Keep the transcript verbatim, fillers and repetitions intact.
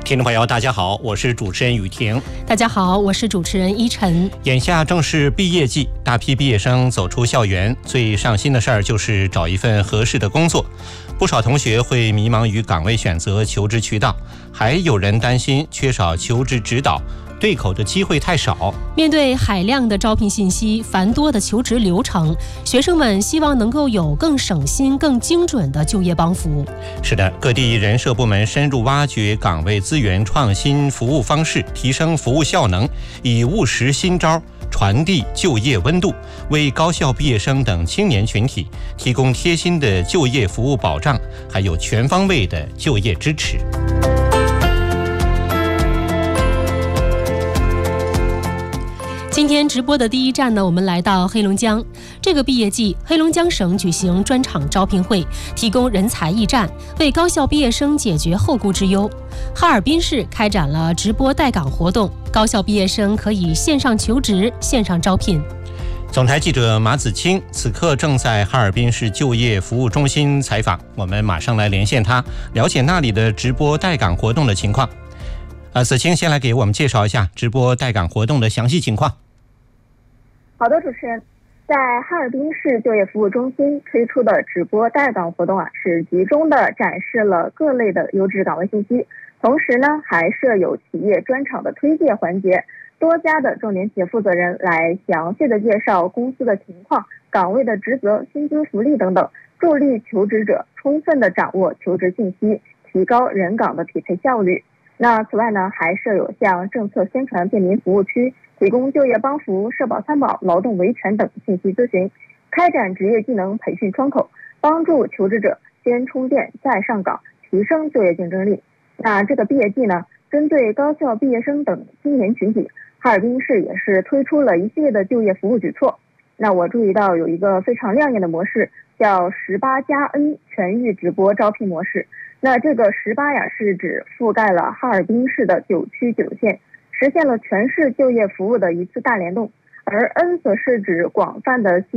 听众朋友大家好，我是主持人雨婷。 大家好，我是主持人依晨。 眼下正是毕业季，大批毕业生走出校园，最上心的事儿就是找一份合适的工作。不少同学会迷茫于岗位选择、求职渠道，还有人担心缺少求职指导，对口的机会太少。 面对海量的招聘信息、繁多的求职流程，学生们希望能够有更省心、更精准的就业帮扶。 是的，各地人社部门深入挖掘岗位资源，创新服务方式，提升服务效能，以务实新招传递就业温度，为高校毕业生等青年群体提供贴心的就业服务保障，还有全方位的就业支持。 今天直播的第一站呢，我们来到黑龙江。这个毕业季，黑龙江省举行专场招聘会，提供人才驿站，为高校毕业生解决后顾之忧。哈尔滨市开展了直播带岗活动，高校毕业生可以线上求职、线上招聘。 总台记者马子清此刻正在哈尔滨市就业服务中心采访，我们马上来连线他，了解那里的直播带岗活动的情况。呃，子清先来给我们介绍一下直播带岗活动的详细情况。 好的，主持人，在哈尔滨市就业服务中心推出的直播带岗活动啊，是集中的展示了各类的优质岗位信息，同时呢，还设有企业专场的推介环节，多家的重点企业负责人来详细的介绍公司的情况、岗位的职责、薪资福利等等，助力求职者充分的掌握求职信息，提高人岗的匹配效率。那此外呢，还设有像政策宣传便民服务区，提供就业帮扶、社保三保、劳动维权等信息咨询，开展职业技能培训窗口，帮助求职者先充电再上岗，提升就业竞争力。那这个毕业季呢，针对高校毕业生等青年群体，哈尔滨市也是推出了一系列的就业服务举措。那我注意到有一个非常亮眼的模式，叫十八加 N 全域直播招聘模式。那这个十八呀，是指覆盖了哈尔滨市的九区九县，实现了全市就业服务的一次大联动，而 N 则是指广泛的